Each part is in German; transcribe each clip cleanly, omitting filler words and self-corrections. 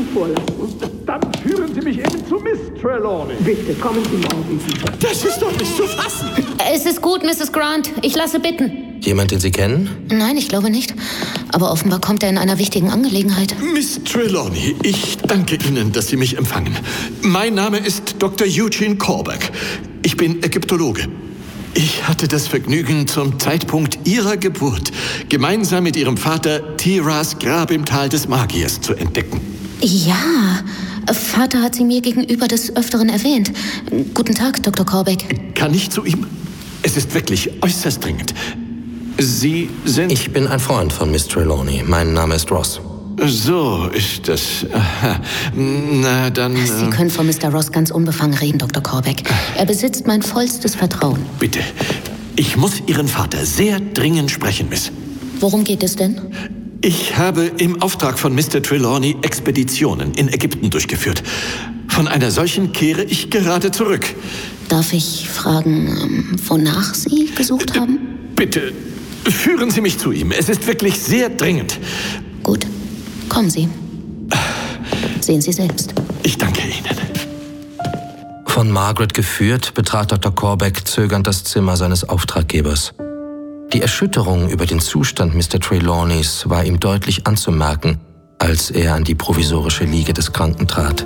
vorlassen. Dann führen Sie mich eben zu Miss Trelawney. Bitte, kommen Sie morgen wieder. Das ist doch nicht zu fassen. Es ist gut, Mrs. Grant. Ich lasse bitten. Jemand, den Sie kennen? Nein, ich glaube nicht. Aber offenbar kommt er in einer wichtigen Angelegenheit. Miss Trelawney, ich danke Ihnen, dass Sie mich empfangen. Mein Name ist Dr. Eugene Corbeck. Ich bin Ägyptologe. Ich hatte das Vergnügen, zum Zeitpunkt Ihrer Geburt gemeinsam mit Ihrem Vater Tiras Grab im Tal des Magiers zu entdecken. Ja, Vater hat sie mir gegenüber des Öfteren erwähnt. Guten Tag, Dr. Corbeck. Kann ich zu ihm? Es ist wirklich äußerst dringend. Sie sind... Ich bin ein Freund von Miss Trelawney. Mein Name ist Ross. So ist das. Aha. Na, dann... Sie können von Mr. Ross ganz unbefangen reden, Dr. Corbeck. Er besitzt mein vollstes Vertrauen. Bitte. Ich muss Ihren Vater sehr dringend sprechen, Miss. Worum geht es denn? Ich habe im Auftrag von Mr. Trelawney Expeditionen in Ägypten durchgeführt. Von einer solchen kehre ich gerade zurück. Darf ich fragen, wonach Sie gesucht haben? Bitte, führen Sie mich zu ihm. Es ist wirklich sehr dringend. Gut, kommen Sie. Sehen Sie selbst. Ich danke Ihnen. Von Margaret geführt, betrat Dr. Corbeck zögernd das Zimmer seines Auftraggebers. Die Erschütterung über den Zustand Mr. Trelawneys war ihm deutlich anzumerken, als er an die provisorische Liege des Kranken trat.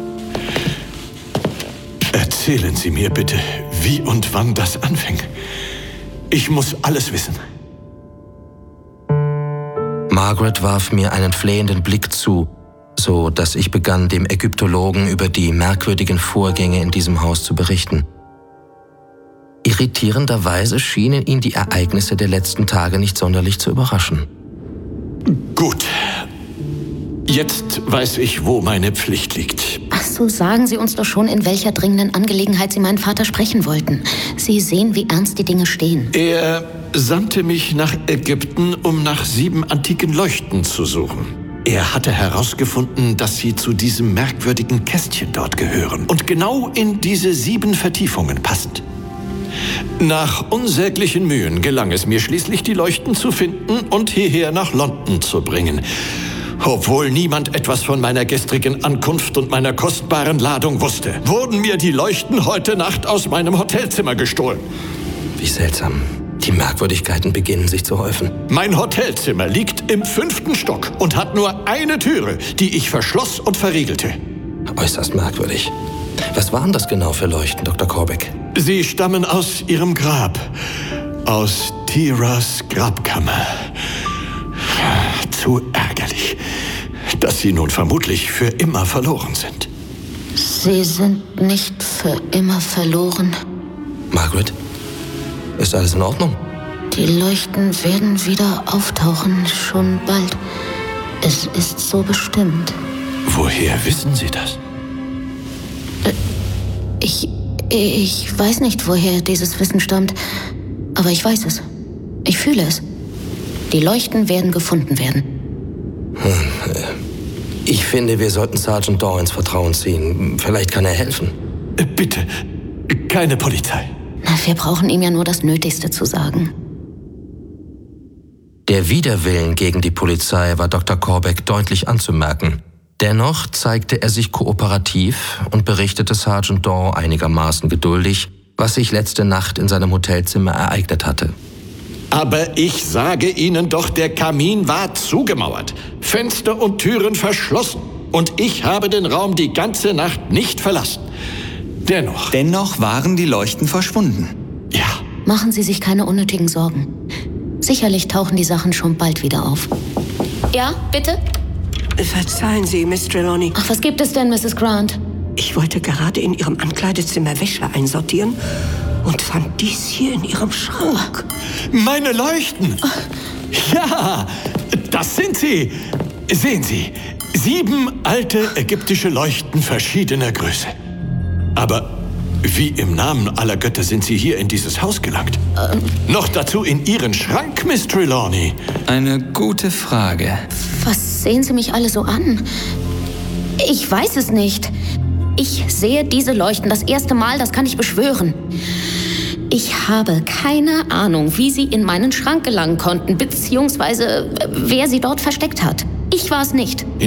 Erzählen Sie mir bitte, wie und wann das anfing. Ich muss alles wissen. Margaret warf mir einen flehenden Blick zu, so dass ich begann, dem Ägyptologen über die merkwürdigen Vorgänge in diesem Haus zu berichten. Irritierenderweise schienen ihn die Ereignisse der letzten Tage nicht sonderlich zu überraschen. Gut. Jetzt weiß ich, wo meine Pflicht liegt. Ach so, sagen Sie uns doch schon, in welcher dringenden Angelegenheit Sie meinen Vater sprechen wollten. Sie sehen, wie ernst die Dinge stehen. Er sandte mich nach Ägypten, um nach 7 antiken Leuchten zu suchen. Er hatte herausgefunden, dass sie zu diesem merkwürdigen Kästchen dort gehören und genau in diese 7 Vertiefungen passend. Nach unsäglichen Mühen gelang es mir schließlich, die Leuchten zu finden und hierher nach London zu bringen. Obwohl niemand etwas von meiner gestrigen Ankunft und meiner kostbaren Ladung wusste, wurden mir die Leuchten heute Nacht aus meinem Hotelzimmer gestohlen. Wie seltsam. Die Merkwürdigkeiten beginnen sich zu häufen. Mein Hotelzimmer liegt im 5. Stock und hat nur eine Türe, die ich verschloss und verriegelte. Äußerst merkwürdig. Was waren das genau für Leuchten, Dr. Corbeck? Sie stammen aus ihrem Grab, aus Tiras Grabkammer. Zu ärgerlich, dass sie nun vermutlich für immer verloren sind. Sie sind nicht für immer verloren. Margaret, ist alles in Ordnung? Die Leuchten werden wieder auftauchen, schon bald. Es ist so bestimmt. Woher wissen Sie das? Ich weiß nicht, woher dieses Wissen stammt, aber ich weiß es. Ich fühle es. Die Leuchten werden gefunden werden. Ich finde, wir sollten Sergeant Daw ins Vertrauen ziehen. Vielleicht kann er helfen. Bitte, keine Polizei. Na, wir brauchen ihm ja nur das Nötigste zu sagen. Der Widerwillen gegen die Polizei war Dr. Corbeck deutlich anzumerken. Dennoch zeigte er sich kooperativ und berichtete Sergeant Daw einigermaßen geduldig, was sich letzte Nacht in seinem Hotelzimmer ereignet hatte. Aber ich sage Ihnen doch, der Kamin war zugemauert, Fenster und Türen verschlossen. Und ich habe den Raum die ganze Nacht nicht verlassen. Dennoch waren die Leuchten verschwunden. Ja. Machen Sie sich keine unnötigen Sorgen. Sicherlich tauchen die Sachen schon bald wieder auf. Ja, bitte? Verzeihen Sie, Miss Trelawney. Ach, was gibt es denn, Mrs. Grant? Ich wollte gerade in Ihrem Ankleidezimmer Wäsche einsortieren und fand dies hier in Ihrem Schrank. Meine Leuchten! Ja, das sind sie. Sehen Sie, 7 alte ägyptische Leuchten verschiedener Größe. Aber wie im Namen aller Götter sind Sie hier in dieses Haus gelangt? Noch dazu in Ihren Schrank, Miss Trelawney. Eine gute Frage. Was sehen Sie mich alle so an? Ich weiß es nicht. Ich sehe diese Leuchten das erste Mal, das kann ich beschwören. Ich habe keine Ahnung, wie sie in meinen Schrank gelangen konnten, beziehungsweise wer sie dort versteckt hat. Ich war es nicht.